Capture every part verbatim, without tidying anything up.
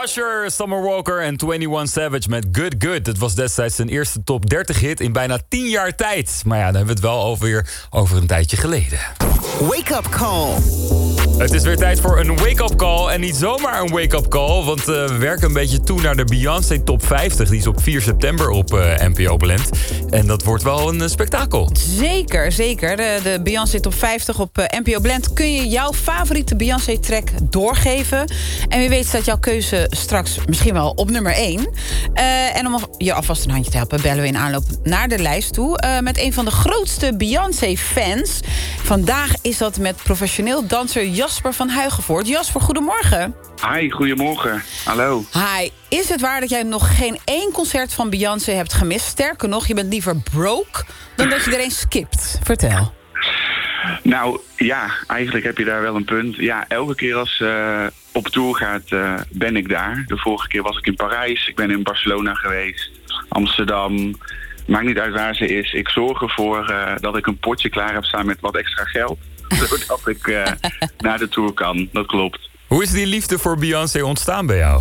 Usher, Summer Walker en eenentwintig Savage met Good Good. Dat was destijds zijn eerste top dertig hit in bijna tien jaar tijd. Maar ja, dan hebben we het wel alweer over een tijdje geleden. Wake Up Call. Het is weer tijd voor een wake-up call. En niet zomaar een wake-up call, want uh, we werken een beetje toe naar de Beyoncé Top vijftig. Die is op vier september op uh, N P O Blend. En dat wordt wel een uh, spektakel. Zeker, zeker. De, de Beyoncé Top vijftig op uh, N P O Blend kun je jouw favoriete Beyoncé-track doorgeven. En wie weet staat jouw keuze straks misschien wel op nummer één. Uh, en om je alvast een handje te helpen, bellen we in aanloop naar de lijst toe. Uh, met een van de grootste Beyoncé-fans. Vandaag is dat met professioneel danser Jasper van Huigenvoort. Jasper, goedemorgen. Hi, goedemorgen. Hallo. Hi. Is het waar dat jij nog geen één concert van Beyoncé hebt gemist? Sterker nog, je bent liever broke dan dat je er een skipt. Vertel. Nou, ja, eigenlijk heb je daar wel een punt. Ja, elke keer als ze uh, op tour gaat, uh, ben ik daar. De vorige keer was ik in Parijs, ik ben in Barcelona geweest, Amsterdam. Maakt niet uit waar ze is. Ik zorg ervoor uh, dat ik een potje klaar heb staan met wat extra geld. Zodat ik uh, naar de tour kan, dat klopt. Hoe is die liefde voor Beyoncé ontstaan bij jou?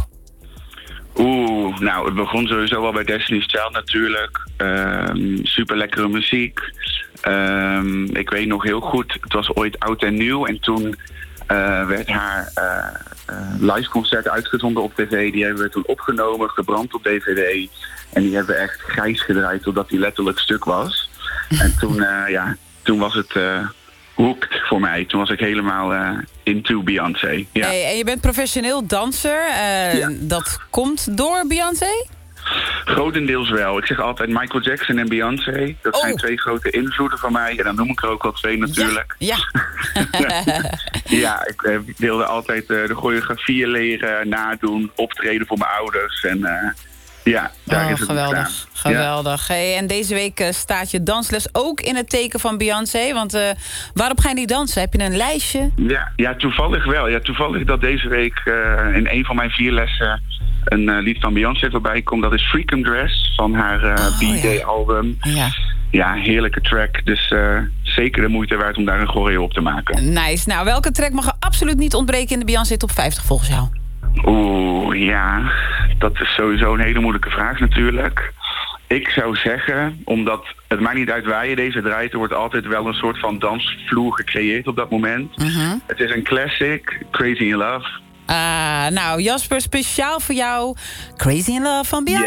Oeh, nou, het begon sowieso al bij Destiny's Child natuurlijk. Um, super lekkere muziek. Um, ik weet nog heel goed, het was ooit oud en nieuw. En toen uh, werd haar uh, uh, live concert uitgezonden op tv. Die hebben we toen opgenomen, gebrand op D V D. En die hebben we echt grijs gedraaid totdat die letterlijk stuk was. En toen, uh, ja, toen was het uh, hooked voor mij. Toen was ik helemaal uh, into Beyoncé. Ja. Hey, en je bent professioneel danser. Uh, ja. Dat komt door Beyoncé? Grotendeels wel. Ik zeg altijd Michael Jackson en Beyoncé. Dat oh. zijn twee grote invloeden van mij. En dan noem ik er ook wel twee natuurlijk. Ja, ja. ja ik uh, wilde altijd uh, de choreografieën leren, nadoen, optreden voor mijn ouders. En uh, ja, daar oh, is het geweldig. Geweldig. Ja. Hey, en deze week uh, staat je dansles ook in het teken van Beyoncé. Want uh, waarop ga je niet dansen? Heb je een lijstje? Ja, ja toevallig wel. Ja, toevallig dat deze week uh, in een van mijn vier lessen een uh, lied van Beyoncé voorbij komt. Dat is Freakum Dress van haar uh, oh, B-Day-album. Ja. ja. Ja, heerlijke track. Dus uh, zeker de moeite waard om daar een choreo op te maken. Nice. Nou, welke track mag er absoluut niet ontbreken in de Beyoncé Top vijftig volgens jou? Oeh, ja. Dat is sowieso een hele moeilijke vraag natuurlijk. Ik zou zeggen, omdat het maakt niet uit waar je deze draait, er wordt altijd wel een soort van dansvloer gecreëerd op dat moment. Uh-huh. Het is een classic, Crazy in Love. Ah, nou Jasper, speciaal voor jou, Crazy in Love van Beyoncé.